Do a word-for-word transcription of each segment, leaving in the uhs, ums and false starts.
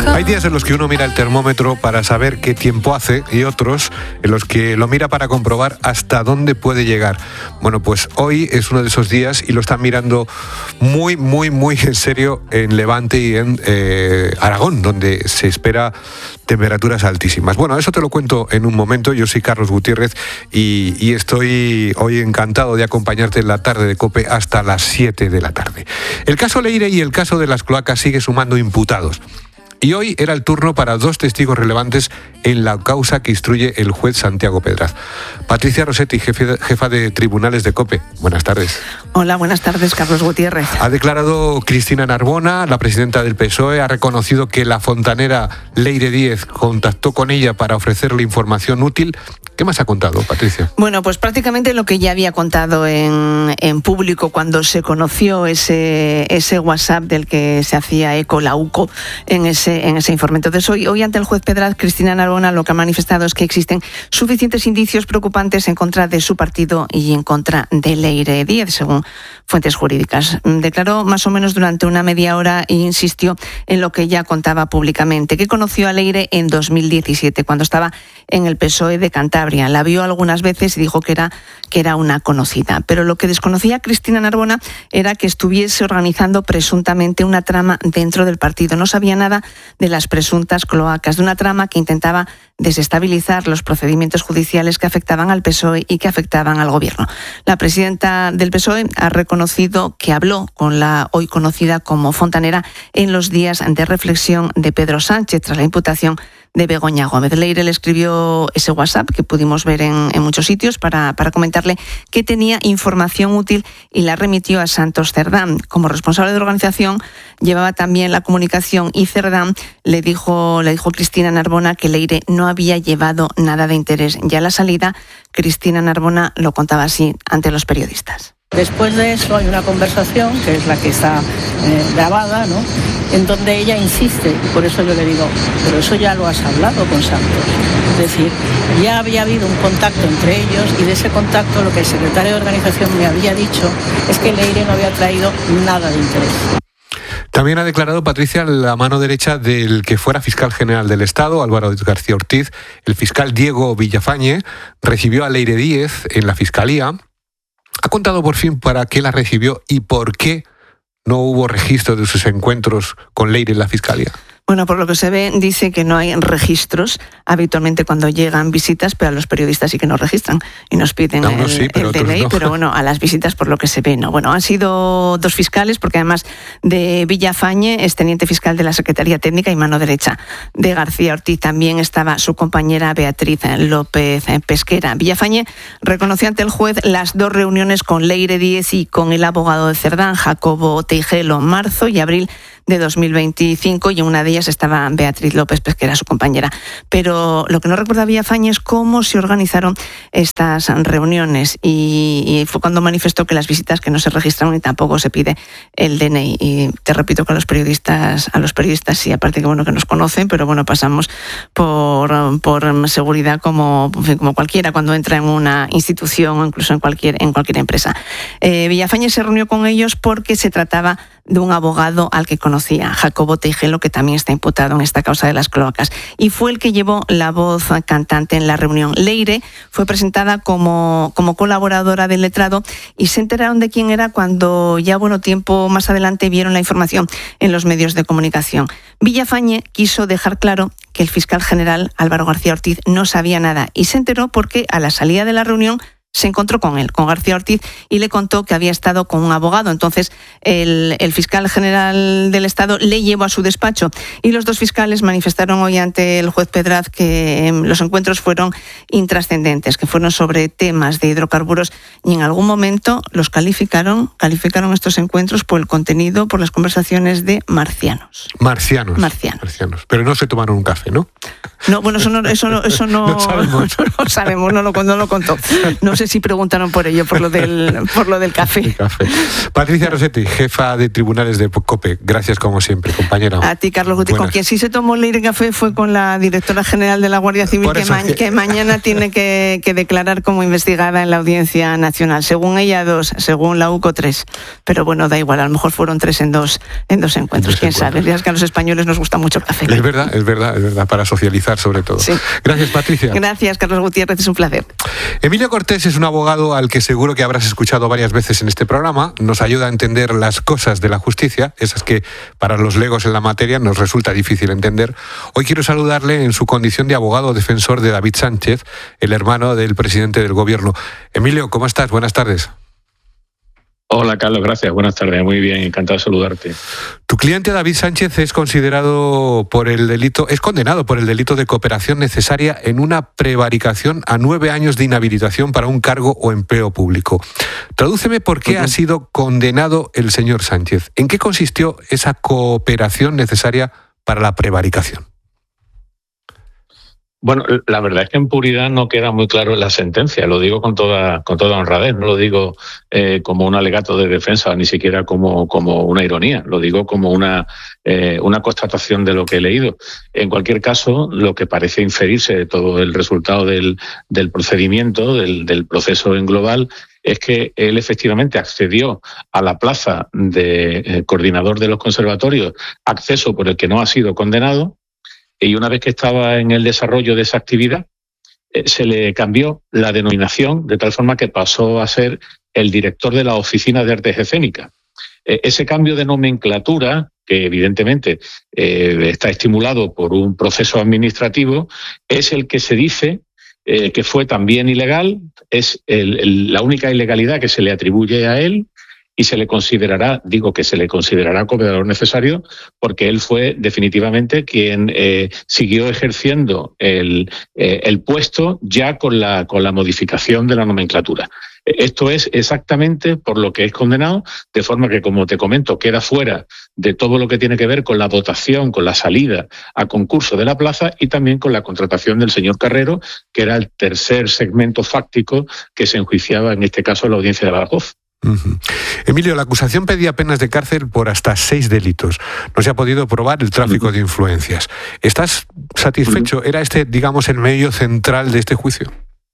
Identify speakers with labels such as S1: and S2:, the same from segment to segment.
S1: Hay días en los que uno mira el termómetro para saber qué tiempo hace y otros en los que lo mira para comprobar hasta dónde puede llegar. Bueno, pues hoy es uno de esos días y lo están mirando muy, muy, muy en serio en Levante y en eh, Aragón, donde se espera temperaturas altísimas. Bueno, eso te lo cuento en un momento. Yo soy Carlos Gutiérrez y, y estoy hoy encantado de acompañarte en la tarde de COPE hasta las siete de la tarde. El caso Leire y el caso de las cloacas sigue sumando imputados. Y hoy era el turno para dos testigos relevantes en la causa que instruye el juez Santiago Pedraz. Patricia Rossetti, jefe, jefa de tribunales de COPE. Buenas tardes.
S2: Hola, buenas tardes, Carlos Gutiérrez.
S1: Ha declarado Cristina Narbona, la presidenta del P S O E, ha reconocido que la fontanera Leire Díez contactó con ella para ofrecerle información útil. ¿Qué más ha contado, Patricia?
S2: Bueno, pues prácticamente lo que ya había contado en, en público cuando se conoció ese, ese WhatsApp del que se hacía eco la U C O en ese, en ese informe. Entonces, hoy, hoy ante el juez Pedraz, Cristina Narbona lo que ha manifestado es que existen suficientes indicios preocupantes en contra de su partido y en contra de Leire Díez, según fuentes jurídicas. Declaró más o menos durante una media hora e insistió en lo que ya contaba públicamente, que conoció a Leire en dos mil diecisiete, cuando estaba en el P S O E de Cantabria. La vio algunas veces y dijo que era, que era una conocida. Pero lo que desconocía Cristina Narbona era que estuviese organizando presuntamente una trama dentro del partido. No sabía nada de las presuntas cloacas, de una trama que intentaba desestabilizar los procedimientos judiciales que afectaban al P S O E y que afectaban al gobierno. La presidenta del P S O E ha reconocido que habló con la hoy conocida como fontanera en los días de reflexión de Pedro Sánchez tras la imputación de Begoña Gómez. Leire le escribió ese WhatsApp que pudimos ver en, en muchos sitios para, para comentarle que tenía información útil y la remitió a Santos Cerdán. Como responsable de organización llevaba también la comunicación y Cerdán le dijo, le dijo a Cristina Narbona que Leire no había llevado nada de interés. Ya a la salida, Cristina Narbona lo contaba así ante los periodistas.
S3: Después de eso hay una conversación, que es la que está eh, grabada, ¿no?, en donde ella insiste, y por eso yo le digo, pero eso ya lo has hablado con Santos. Es decir, ya había habido un contacto entre ellos y de ese contacto lo que el secretario de organización me había dicho es que Leire no había traído nada de interés.
S1: También ha declarado, Patricia, la mano derecha del que fuera fiscal general del Estado, Álvaro García Ortiz. El fiscal Diego Villafañe recibió a Leire Díez en la Fiscalía. Ha contado por fin para qué la recibió y por qué no hubo registro de sus encuentros con Leire en la Fiscalía.
S2: Bueno, por lo que se ve, dice que no hay registros habitualmente cuando llegan visitas, pero a los periodistas sí que nos registran y nos piden no, no, el, sí, el D N I, no. Pero bueno, a las visitas por lo que se ve, no. Bueno, han sido dos fiscales, porque además de Villafañe es teniente fiscal de la Secretaría Técnica y mano derecha de García Ortiz. También estaba su compañera Beatriz López Pesquera. Villafañe reconoció ante el juez las dos reuniones con Leire Díez y con el abogado de Cerdán, Jacobo Teijelo, marzo y abril de dos mil veinticinco, y en una de ellas estaba Beatriz López Pesquera, su compañera. Pero lo que no recuerda Villafañe es cómo se organizaron estas reuniones, y, y fue cuando manifestó que las visitas que no se registraron y tampoco se pide el D N I. Y te repito que a los periodistas, a los periodistas sí, aparte que bueno que nos conocen, pero bueno, pasamos por, por seguridad como, como cualquiera cuando entra en una institución o incluso en cualquier, en cualquier empresa. Eh, Villafañe se reunió con ellos porque se trataba de un abogado al que conocía, Jacobo Teijelo, que también está imputado en esta causa de las cloacas, y fue el que llevó la voz cantante en la reunión. Leire fue presentada como, como colaboradora del letrado y se enteraron de quién era cuando ya bueno tiempo más adelante vieron la información en los medios de comunicación. Villafañe quiso dejar claro que el fiscal general Álvaro García Ortiz no sabía nada y se enteró porque a la salida de la reunión se encontró con él, con García Ortiz, y le contó que había estado con un abogado. Entonces el, el fiscal general del Estado le llevó a su despacho y los dos fiscales manifestaron hoy ante el juez Pedraz que eh, los encuentros fueron intrascendentes, que fueron sobre temas de hidrocarburos, y en algún momento los calificaron, calificaron estos encuentros por el contenido, por las conversaciones de marcianos.
S1: Marcianos.
S2: Marcianos.
S1: Marcianos. Pero no se tomaron un café, ¿no?
S2: No, bueno, eso no, eso no, eso no,
S1: no sabemos,
S2: no lo sabemos, no lo, no lo contó. No sé si preguntaron por ello, por lo del, por lo del café.
S1: El café. Patricia Rossetti, jefa de tribunales de COPE. Gracias como siempre, compañera.
S2: A ti, Carlos Gutiérrez. Con quien sí se tomó el café fue con la directora general de la Guardia Civil, que, ma- que... que mañana tiene que, que declarar como investigada en la Audiencia Nacional. Según ella, dos, según la U C O, tres. Pero bueno, da igual, a lo mejor fueron tres en dos, en dos encuentros. Dos ¿Quién encuentros. sabe? Es que a los españoles nos gusta mucho el café.
S1: Es verdad, es verdad, es verdad, para socializar sobre todo. Sí. Gracias, Patricia.
S2: Gracias, Carlos Gutiérrez, es un placer.
S1: Emilio Cortés es un abogado al que seguro que habrás escuchado varias veces en este programa. Nos ayuda a entender las cosas de la justicia, esas que para los legos en la materia nos resulta difícil entender. Hoy quiero saludarle en su condición de abogado defensor de David Sánchez, el hermano del presidente del gobierno. Emilio, ¿cómo estás? Buenas tardes.
S4: Hola, Carlos, gracias. Buenas tardes. Muy bien, encantado de saludarte.
S1: Tu cliente David Sánchez es considerado por el delito, es condenado por el delito de cooperación necesaria en una prevaricación a nueve años de inhabilitación para un cargo o empleo público. Tradúceme por qué uh-huh. ha sido condenado el señor Sánchez. ¿En qué consistió esa cooperación necesaria para la prevaricación?
S4: Bueno, la verdad es que en puridad no queda muy claro en la sentencia, lo digo con toda con toda honradez, no lo digo eh, como un alegato de defensa, ni siquiera como como una ironía, lo digo como una eh, una constatación de lo que he leído. En cualquier caso, lo que parece inferirse de todo el resultado del, del procedimiento, del, del proceso en global, es que él efectivamente accedió a la plaza de eh, coordinador de los conservatorios, acceso por el que no ha sido condenado. Y una vez que estaba en el desarrollo de esa actividad, eh, se le cambió la denominación de tal forma que pasó a ser el director de la Oficina de Artes Escénicas. Eh, ese cambio de nomenclatura, que evidentemente eh, está estimulado por un proceso administrativo, es el que se dice eh, que fue también ilegal, es el, el, la única ilegalidad que se le atribuye a él. Y se le considerará, digo que se le considerará cooperador necesario, porque él fue definitivamente quien eh, siguió ejerciendo el, eh, el puesto ya con la, con la modificación de la nomenclatura. Esto es exactamente por lo que es condenado, de forma que, como te comento, queda fuera de todo lo que tiene que ver con la dotación, con la salida a concurso de la plaza y también con la contratación del señor Carrero, que era el tercer segmento fáctico que se enjuiciaba en este caso en la Audiencia de Badajoz.
S1: Uh-huh. Emilio, la acusación pedía penas de cárcel por hasta seis delitos. No se ha podido probar el tráfico uh-huh. de influencias. ¿Estás satisfecho? Uh-huh. ¿Era este, digamos, el medio central de este juicio?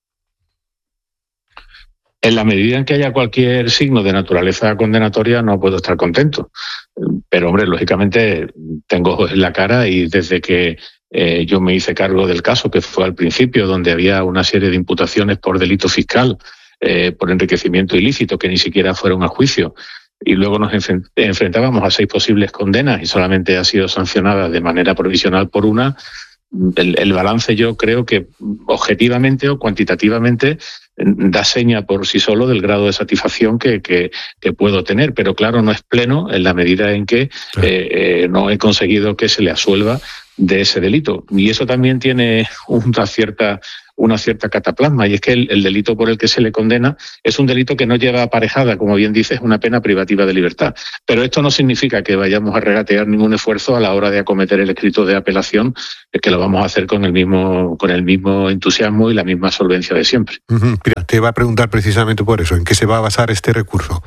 S4: En la medida en que haya cualquier signo de naturaleza condenatoria, no puedo estar contento. Pero, hombre, lógicamente tengo ojos en la cara y desde que eh, yo me hice cargo del caso, que fue al principio, donde había una serie de imputaciones por delito fiscal, Eh, por enriquecimiento ilícito, que ni siquiera fueron a juicio, y luego nos enfrent- enfrentábamos a seis posibles condenas y solamente ha sido sancionada de manera provisional por una. El, el balance, yo creo que objetivamente o cuantitativamente da seña por sí solo del grado de satisfacción que, que, que puedo tener, pero claro, no es pleno en la medida en que eh, eh, no he conseguido que se le absuelva de ese delito. Y eso también tiene una cierta una cierta cataplasma, y es que el, el delito por el que se le condena es un delito que no lleva aparejada, como bien dices, una pena privativa de libertad. Pero esto no significa que vayamos a regatear ningún esfuerzo a la hora de acometer el escrito de apelación, que lo vamos a hacer con el mismo con el mismo entusiasmo y la misma solvencia de siempre.
S1: Uh-huh. Mira, te iba a preguntar precisamente por eso, ¿en qué se va a basar este recurso?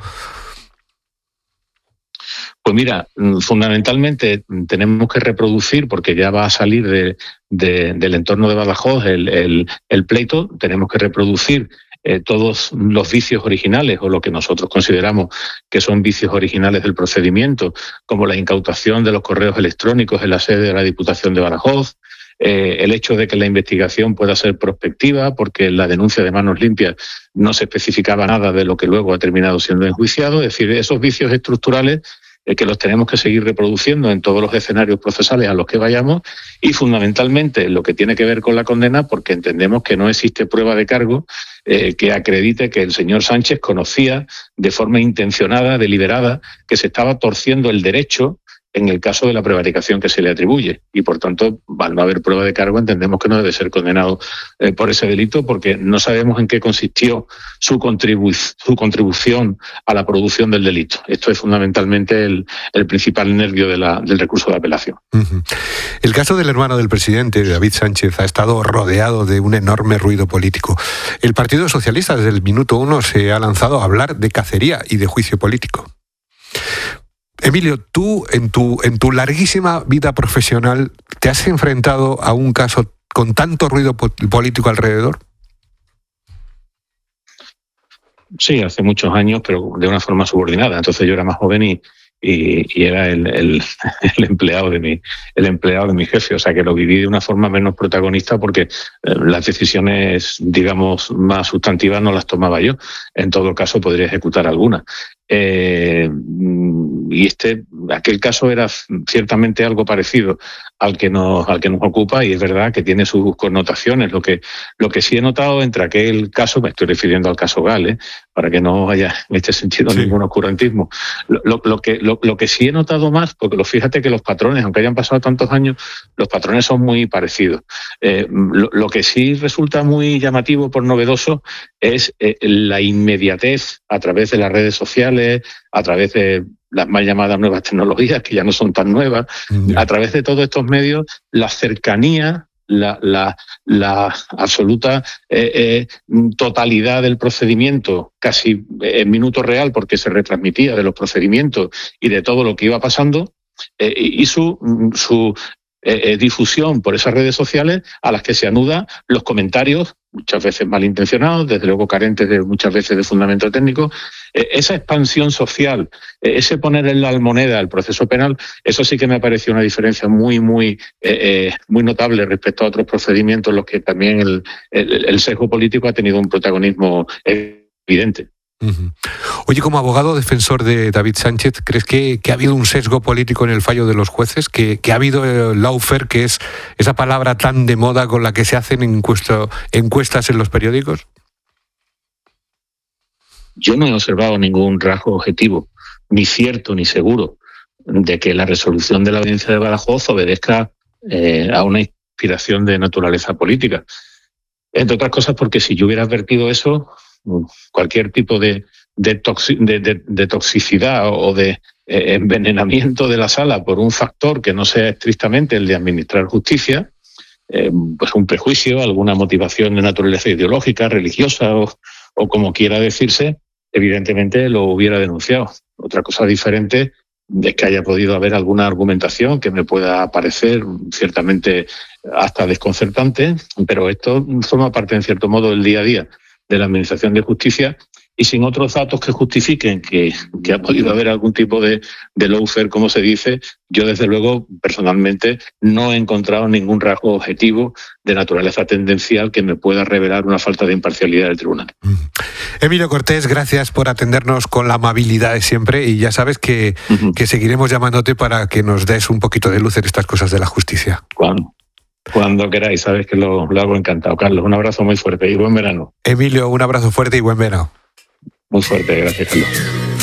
S4: Pues mira, fundamentalmente tenemos que reproducir, porque ya va a salir de, de, del entorno de Badajoz el, el, el pleito, tenemos que reproducir eh, todos los vicios originales o lo que nosotros consideramos que son vicios originales del procedimiento, como la incautación de los correos electrónicos en la sede de la Diputación de Badajoz, eh, el hecho de que la investigación pueda ser prospectiva, porque en la denuncia de Manos Limpias no se especificaba nada de lo que luego ha terminado siendo enjuiciado, es decir, esos vicios estructurales que los tenemos que seguir reproduciendo en todos los escenarios procesales a los que vayamos, y fundamentalmente lo que tiene que ver con la condena, porque entendemos que no existe prueba de cargo eh, que acredite que el señor Sánchez conocía de forma intencionada, deliberada, que se estaba torciendo el derecho en el caso de la prevaricación que se le atribuye. Y, por tanto, al no haber prueba de cargo, entendemos que no debe ser condenado eh, por ese delito, porque no sabemos en qué consistió su, contribu su contribución a la producción del delito. Esto es fundamentalmente el, el principal nervio de la, del recurso de apelación.
S1: Uh-huh. El caso del hermano del presidente, David Sánchez, ha estado rodeado de un enorme ruido político. El Partido Socialista, desde el minuto uno, se ha lanzado a hablar de cacería y de juicio político. Emilio, tú en tu, en tu larguísima vida profesional, ¿te has enfrentado a un caso con tanto ruido po- político alrededor?
S4: Sí, hace muchos años, pero de una forma subordinada. Entonces yo era más joven y, y, y era el, el, el empleado de mi el empleado de mi jefe. O sea que lo viví de una forma menos protagonista porque eh, las decisiones, digamos, más sustantivas no las tomaba yo. En todo caso, podría ejecutar alguna. Eh, y este, aquel caso era ciertamente algo parecido al que nos, al que nos ocupa, y es verdad que tiene sus connotaciones. Lo que, lo que sí he notado entre aquel caso, me estoy refiriendo al caso Gale, ¿eh? Para que no haya en este sentido sí. ningún oscurantismo. Lo, lo, lo, que, lo, lo que sí he notado más, porque lo, fíjate que los patrones, aunque hayan pasado tantos años, los patrones son muy parecidos. Eh, lo, lo que sí resulta muy llamativo por novedoso es eh, la inmediatez a través de las redes sociales, a través de las mal llamadas nuevas tecnologías, que ya no son tan nuevas, yeah. a través de todos estos medios, la cercanía, la, la, la absoluta eh, eh, totalidad del procedimiento, casi en minuto real, porque se retransmitía de los procedimientos y de todo lo que iba pasando, eh, y su, su eh, difusión por esas redes sociales, a las que se anudan los comentarios, muchas veces malintencionados, desde luego carentes de muchas veces de fundamento técnico. Eh, esa expansión social, eh, ese poner en la almoneda el proceso penal, eso sí que me pareció una diferencia muy, muy, eh, eh, muy notable respecto a otros procedimientos en los que también el, el, el sesgo político ha tenido un protagonismo evidente.
S1: Uh-huh. Oye, como abogado defensor de David Sánchez, ¿crees que, que ha habido un sesgo político en el fallo de los jueces? ¿Que, que ha habido el lawfare, que es esa palabra tan de moda con la que se hacen encuesto, encuestas en los periódicos?
S4: Yo no he observado ningún rasgo objetivo, ni cierto ni seguro, de que la resolución de la audiencia de Badajoz obedezca eh, a una inspiración de naturaleza política. Entre otras cosas porque si yo hubiera advertido eso, cualquier tipo de, de, toxi, de, de, de toxicidad o de eh, envenenamiento de la sala por un factor que no sea estrictamente el de administrar justicia, eh, pues un prejuicio, alguna motivación de naturaleza ideológica, religiosa o, o como quiera decirse, evidentemente lo hubiera denunciado. Otra cosa diferente es que haya podido haber alguna argumentación que me pueda parecer ciertamente hasta desconcertante, pero esto forma parte en cierto modo del día a día de la Administración de Justicia, y sin otros datos que justifiquen que, que ha podido haber algún tipo de, de lawfare, como se dice, yo desde luego personalmente no he encontrado ningún rasgo objetivo de naturaleza tendencial que me pueda revelar una falta de imparcialidad del tribunal.
S1: Emilio Cortés, gracias por atendernos con la amabilidad de siempre, y ya sabes que, uh-huh. que seguiremos llamándote para que nos des un poquito de luz en estas cosas de la justicia.
S4: ¿Cuándo? Cuando queráis, sabes que lo, lo hago encantado. Carlos, un abrazo muy fuerte y buen verano.
S1: Emilio, un abrazo fuerte y buen verano.
S4: Muy fuerte, gracias, Carlos.